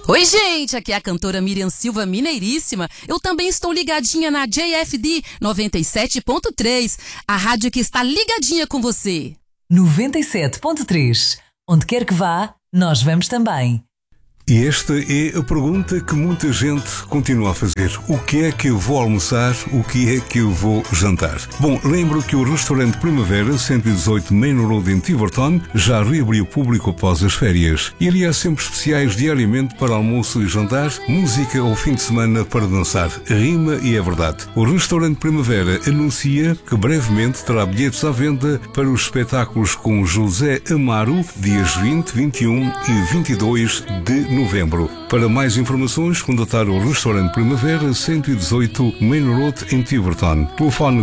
Oi, gente, aqui é a cantora Miriam Silva, mineiríssima. Eu também estou ligadinha na JFD 97.3, a rádio que está ligadinha com você. 97.3. Onde quer que vá, nós vamos também. E esta é a pergunta que muita gente continua a fazer. O que é que eu vou almoçar? O que é que eu vou jantar? Bom, lembro que o restaurante Primavera, 118 Main Road em Tiverton, já reabriu público após as férias. E ali há sempre especiais diariamente para almoço e jantar, música ao fim de semana para dançar. Rima e é verdade. O restaurante Primavera anuncia que brevemente terá bilhetes à venda para os espetáculos com José Amaro, dias 20, 21 e 22 de novembro. Para mais informações, contatar o restaurante Primavera, 118 Main Road em Tiverton. Telefone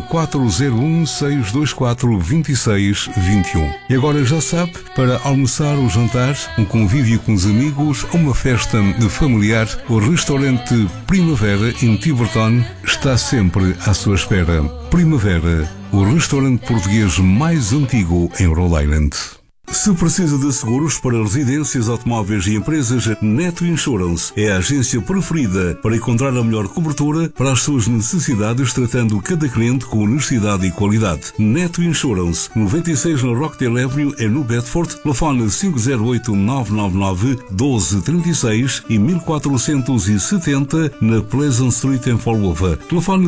401-624-2621. E agora já sabe, para almoçar ou jantar, um convívio com os amigos ou uma festa familiar, o restaurante Primavera em Tiverton está sempre à sua espera. Primavera, o restaurante português mais antigo em Rhode Island. Se precisa de seguros para residências, automóveis e empresas, Neto Insurance é a agência preferida para encontrar a melhor cobertura para as suas necessidades, tratando cada cliente com honestidade e qualidade. Neto Insurance, 96 na Rockdale Avenue, no Bedford, telefone 508-999-1236 e 1470 na Pleasant Street em Fall River. Telefone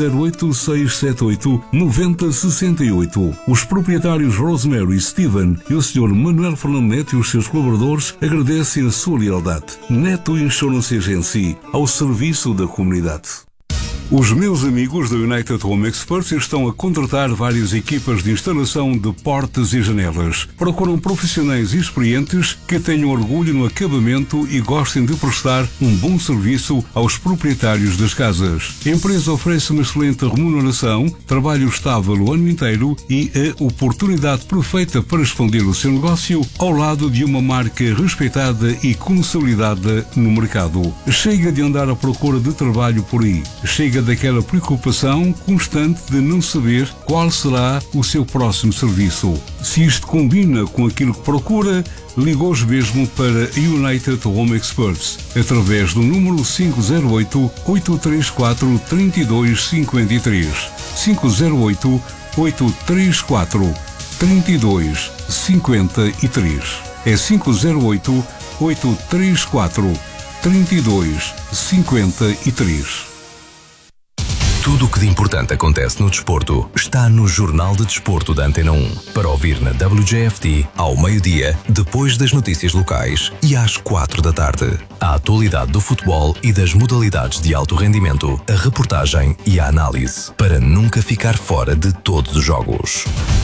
508-678-9068. Os proprietários Rosemary, Steven e o Sr. Manuel Fernando Neto e os seus colaboradores agradecem a sua lealdade. Neto Insurance Agency, ao serviço da comunidade. Os meus amigos da United Home Experts estão a contratar várias equipas de instalação de portas e janelas. Procuram profissionais experientes que tenham orgulho no acabamento e gostem de prestar um bom serviço aos proprietários das casas. A empresa oferece uma excelente remuneração, trabalho estável o ano inteiro e a oportunidade perfeita para expandir o seu negócio ao lado de uma marca respeitada e consolidada no mercado. Chega de andar à procura de trabalho por aí. Chega daquela preocupação constante de não saber qual será o seu próximo serviço. Se isto combina com aquilo que procura, ligue hoje mesmo para United Home Experts através do número 508-834-3253. 508-834-3253. É 508-834-3253. Tudo o que de importante acontece no desporto está no Jornal de Desporto da Antena 1. Para ouvir na WJFT, ao meio-dia, depois das notícias locais e às 4 da tarde. A atualidade do futebol e das modalidades de alto rendimento, a reportagem e a análise. Para nunca ficar fora de todos os jogos.